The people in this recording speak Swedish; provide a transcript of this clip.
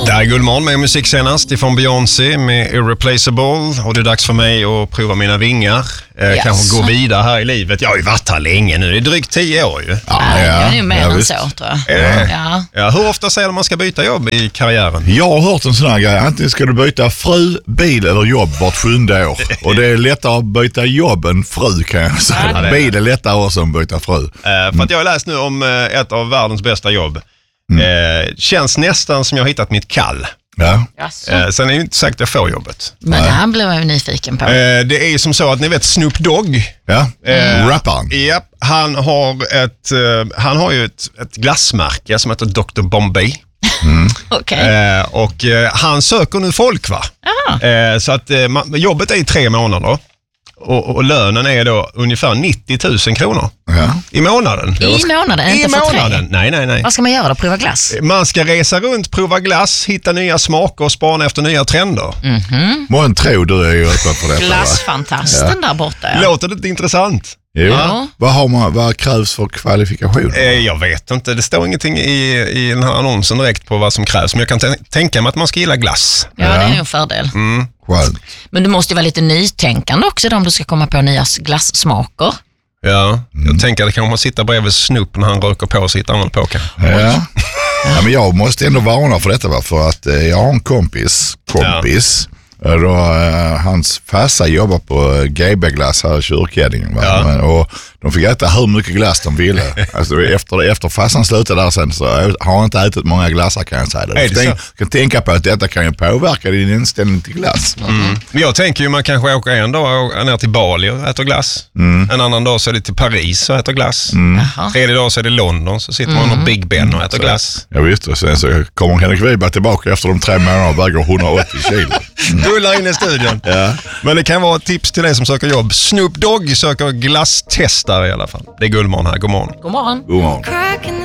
Det här är Guldmorgon med musik senast ifrån Beyoncé med Irreplaceable. Och det är dags för mig att prova mina vingar. Kanske gå vidare här i livet. Jag har ju varit här länge nu. Det är drygt 10 år ju. Ja, jag är ju mer än så, tror jag. Ja, hur ofta säger man ska byta jobb i karriären? Jag har hört en sån här grej. Antingen ska du byta fru, bil eller jobb vart 7:e år. Och det är lättare att byta jobb än fru, kan jag säga. Ja, bil är lättare också än att byta fru. För att jag har läst nu om ett av världens bästa jobb. Känns nästan som jag har hittat mitt kall. Ja. Sen är det inte säkert att jag får jobbet. Men det här blev jag ju nyfiken på. Det är ju som så att ni vet Snoop Dogg. Ja, rapparen. Japp, han har ju ett glassmärke som heter Dr. Bombay. Okej. Och han söker nu folk, va? Så att jobbet är i 3 månader. Och lönen är då ungefär 90 000 kronor i månaden. I månaden? I inte månaden, nej. Vad ska man göra då? Prova glass? Man ska resa runt, prova glass, hitta nya smaker och spana efter nya trender. Mån tror du är ju öppen för detta. Glassfantasten där borta. Ja. Låter det inte intressant? Jo. Ja. Vad krävs för kvalifikation? Jag vet inte. Det står ingenting i den här annonsen direkt på vad som krävs. Men jag kan tänka mig att man ska gilla glass. Ja, det är ju en fördel. Skönt. Men du måste ju vara lite nytänkande också om du ska komma på nya glassmaker. Ja, jag tänker att det kan man sitta bredvid Snoop när han röker på och sitter han på kanske. Ja. Men jag måste ändå varna för detta, för att jag har en kompis. Då, hans farsa jobbar på GB-glass här i Kyrkgäddingen. Och de fick äta hur mycket glass de ville. Alltså, efter farsan slutade där sen så har han inte ätit många glassar, kan jag säga. Du kan tänka på att detta kan ju påverka din inställning till glass. Men jag tänker ju man kanske åker en dag ner till Bali och äter glass. En annan dag så är det till Paris och äter glass. Tredje dag så är det London, så sitter man och Big Ben och äter glass. Ja visst, och sen så kommer Henrik Wiberg tillbaka efter de 3 månaderna och väger 180 kilo. Rullar in i studion. Men det kan vara ett tips till dig som söker jobb. Snoop Dogg söker glasstestare i alla fall. Det är Guldmorgon här. God morgon. God morgon. God morgon.